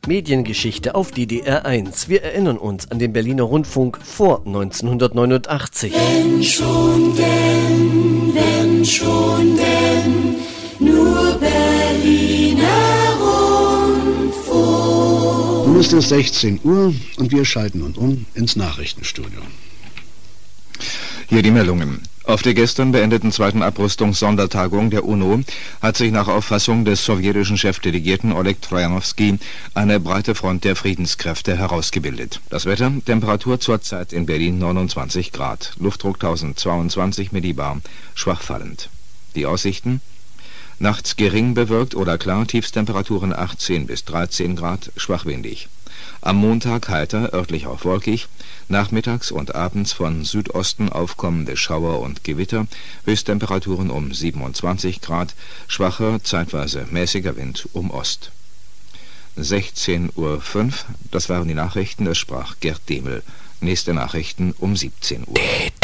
Mediengeschichte auf DDR 1. Wir erinnern uns an den Berliner Rundfunk vor 1989. Wenn schon denn, nur Berliner Rundfunk. Nun ist es 16 Uhr und wir schalten uns um ins Nachrichtenstudio. Hier die Meldungen. Auf der gestern beendeten zweiten Abrüstungssondertagung der UNO hat sich nach Auffassung des sowjetischen Chefdelegierten Oleg Trojanowski eine breite Front der Friedenskräfte herausgebildet. Das Wetter, Temperatur zurzeit in Berlin 29 Grad, Luftdruck 1022 Millibar, schwach fallend. Die Aussichten? Nachts gering bewölkt oder klar, Tiefstemperaturen 18 bis 13 Grad, schwach windig. Am Montag heiter, örtlich auch wolkig, nachmittags und abends von Südosten aufkommende Schauer und Gewitter, Höchsttemperaturen um 27 Grad, schwacher, zeitweise mäßiger Wind um Ost. 16:05 Uhr, das waren die Nachrichten, es sprach Gerd Demel. Nächste Nachrichten um 17 Uhr.